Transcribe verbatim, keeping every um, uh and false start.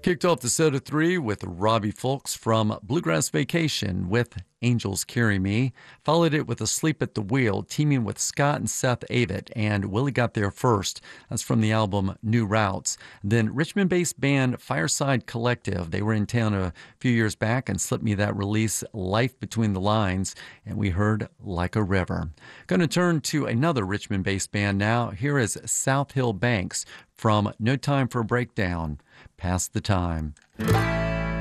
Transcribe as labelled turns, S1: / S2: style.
S1: Kicked off the set of three with Robbie Fulks from Bluegrass Vacation with Angels Carry Me. Followed it with Asleep at the Wheel, teaming with Scott and Seth Avett, and Willie Got There First. That's from the album New Routes. Then Richmond-based band Fireside Collective. They were in town a few years back and slipped me that release, Life Between the Lines, and we heard Like a River. Going to turn to another Richmond-based band now. Here is South Hill Banks from No Time for a Breakdown. Pass the Time.